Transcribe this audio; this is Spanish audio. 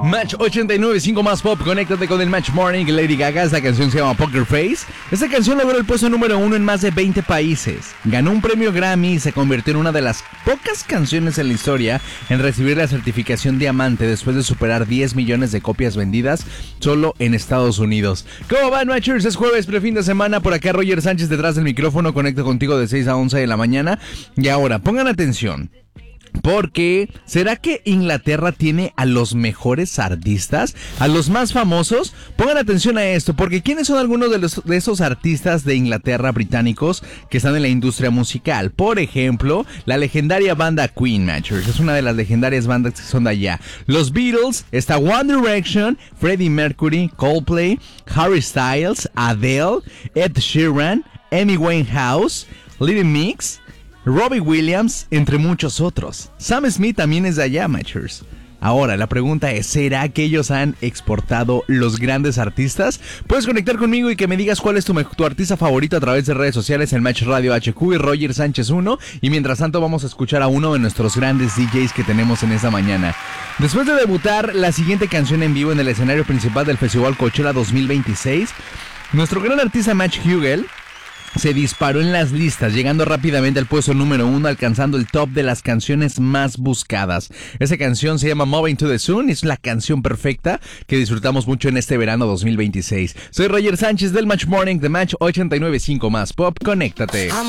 Match 89.5 más pop, conéctate con el Match Morning. Lady Gaga, esta canción se llama Poker Face. Esta canción logró el puesto número 1 en más de 20 países. Ganó un premio Grammy y se convirtió en una de las pocas canciones en la historia en recibir la certificación diamante después de superar 10 millones de copias vendidas solo en Estados Unidos. ¿Cómo van, Matchers? Es jueves, prefin de semana. Por acá Roger Sánchez detrás del micrófono. Conecto contigo de 6 a 11 de la mañana. Y ahora, pongan atención. Porque, ¿será que Inglaterra tiene a los mejores artistas? ¿A los más famosos? Pongan atención a esto, porque ¿quiénes son algunos de esos artistas de Inglaterra británicos que están en la industria musical? Por ejemplo, la legendaria banda Queen, Matchers. Es una de las legendarias bandas que son de allá. Los Beatles, está One Direction, Freddie Mercury, Coldplay, Harry Styles, Adele, Ed Sheeran, Amy Winehouse, Little Mix, Robbie Williams, entre muchos otros. Sam Smith también es de allá, Matchers. Ahora, la pregunta es, ¿será que ellos han exportado los grandes artistas? Puedes conectar conmigo y que me digas cuál es tu artista favorito a través de redes sociales en Match Radio HQ y Roger Sánchez 1. Y mientras tanto vamos a escuchar a uno de nuestros grandes DJs que tenemos en esta mañana. Después de debutar la siguiente canción en vivo en el escenario principal del Festival Coachella 2026, nuestro gran artista Match Hugel se disparó en las listas, llegando rápidamente al puesto número 1, alcanzando el top de las canciones más buscadas. Esa canción se llama Moving to the Sun, es la canción perfecta que disfrutamos mucho en este verano 2026. Soy Roger Sánchez del Match Morning, de Match 89.5 más Pop, conéctate.